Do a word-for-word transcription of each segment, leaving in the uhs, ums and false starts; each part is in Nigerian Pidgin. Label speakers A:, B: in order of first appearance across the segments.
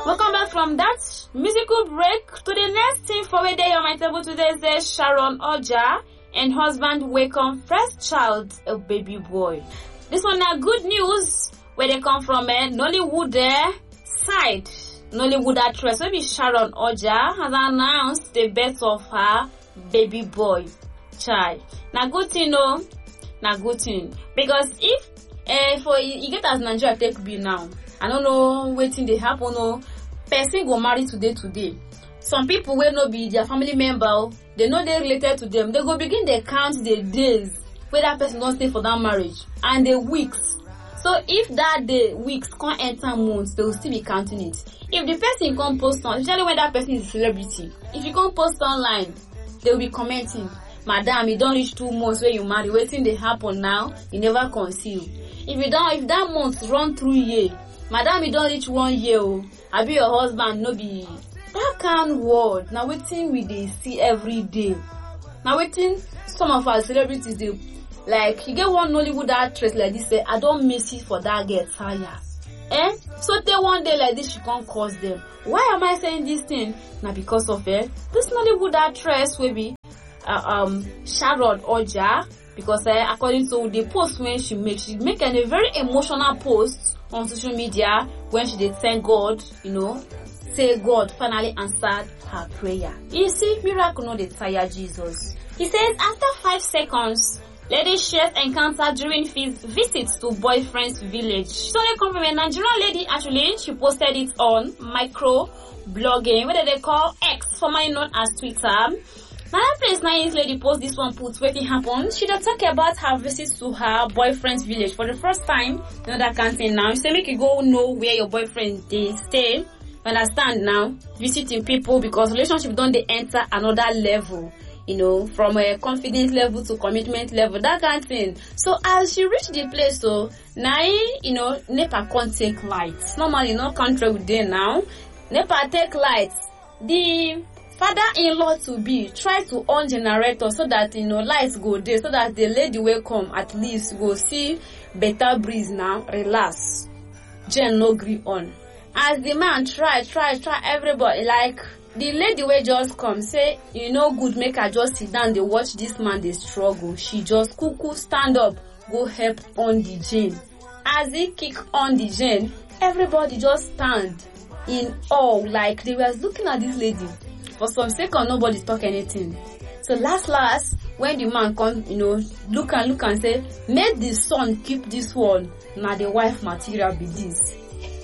A: Welcome back from that musical break to the next thing for a day on my table today. Says Sharon Oja and husband welcome first child, a baby boy. This one now good news where they come from a Nollywood uh, side. Nollywood actress, maybe Sharon Oja, has announced the birth of her baby boy child. Now good thing, no, now good thing, because if uh, for you get as Nigeria take be now, I don't know waiting they happen. No, person go marry today today. Some people will not be their family member. They know they related to them. They go begin they count the days where that person don't stay for that marriage and the weeks. So if that day weeks can't enter months, they will still be counting it. If the person can't post on, especially when that person is a celebrity, if you can't post online, they will be commenting, "Madam, you don't reach two months where you marry. Waiting they happen now. You never conceive. If you don't, if that month run through year, Madam, you don't reach one year. Oh, I be your husband. No be that kind word. Now waiting we they see every day. Now waiting some of our celebrities they like. You get one Nollywood actress like this say, I don't miss it for that girl tired. Eh? So they one day like this she can't cause them. Why am I saying this thing? Now because of it. This Nollywood actress will be uh, um Sharon Oja, because uh, according to the post when she make she make a very emotional post on social media when she did thank God, you know, say God finally answered her prayer. You see, miracle no dey tire Jesus. He says after five seconds, lady shares encounter during his visits to boyfriend's village. So they come from a Nigerian lady actually. She posted it on micro blogging, what they call X, formerly known as Twitter. Now that place nice lady post this one put where it happened. She did talk about her visits to her boyfriend's village for the first time. You know that can't say now. She say make you go know where your boyfriend they stay. You understand now? Visiting people because relationship don't they enter another level. You know, from a confidence level to commitment level, that kind of thing. So as she reached the place, so now you know, NEPA can't take lights. Normally, no country with them now. NEPA take lights. The father-in-law to be try to on generator so that you know lights go there, so that the lady will come at least go see better breeze now, relax. Jen no agree on. As the man try, try, try, everybody like the lady will just come say, you know, good make her just sit down. They watch this man they struggle. She just cuckoo stand up, go help on the Jane. As he kick on the Jane, everybody just stand in awe, like they were looking at this lady. For some second, nobody talk anything. So last, last, when the man come, you know, look and look and say, make the son keep this one. Now the wife material be this.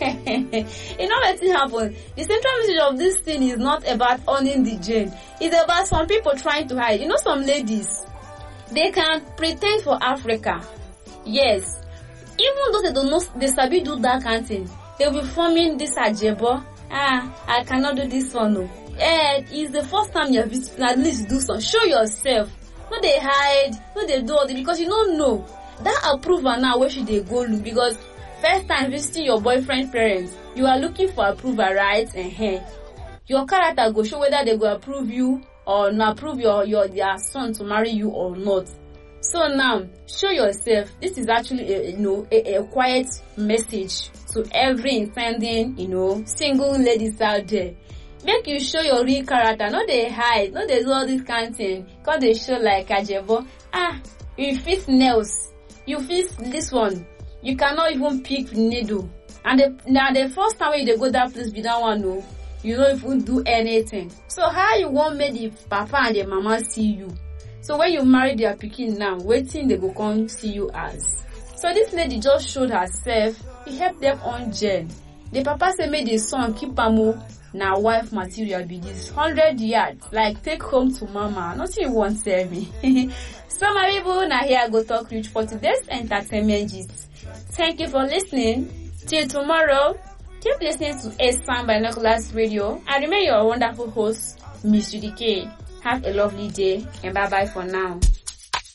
A: You know what happened? The central message of this thing is not about owning the Jane. It's about some people trying to hide. You know, some ladies, they can pretend for Africa. Yes. Even though they don't know, they sabi do that kind of thing. They'll be forming this ajebo. Ah, I cannot do this one. No. Eh, it's the first time you have visited, at least do some. Show yourself. No, they hide. No, they do all this because you don't know. That approval now, where should they go look? Because first time visiting your boyfriend parents, you are looking for approval, right? Uh-huh. Your character go show whether they go approve you or not approve your, your their son to marry you or not. So now, show yourself. This is actually a, you know a, a quiet message to every intending, you know, single ladies out there. Make you show your real character. No, they hide. No, they do all this kind of thing. Cause they show like ajebo. Ah, you fit nails. You fit this one. You cannot even pick needle. And the, now the first time when they go that place, be that one, no, you don't even do anything. So how you want make the papa and the mama see you? So when you marry their pikin now, waiting they go come see you as. So this lady just showed herself. He helped them on Jen. The papa said, make the son keep amo. Now wife material be this hundred yards. Like take home to mama. Nothing you won't tell me. So my people, now here I go talk rich for today's entertainment gist. Thank you for listening. Till tomorrow, keep listening to A-Sound Binoculars Radio. I remain your wonderful host, Miss Judy K. Have a lovely day and bye bye for now.